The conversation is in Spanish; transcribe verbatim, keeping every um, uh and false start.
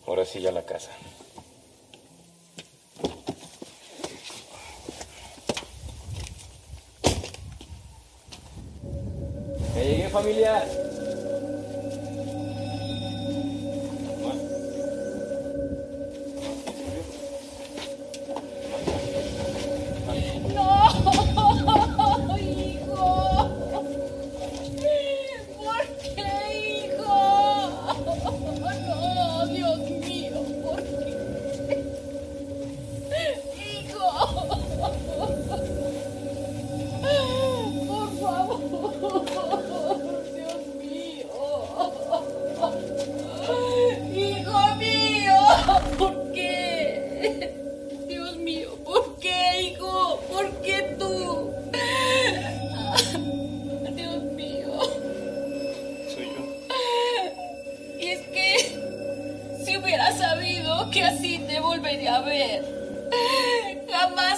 Ahora sí ya la casa. ¡Ya llegué, familia! Que así te volvería a ver. Jamás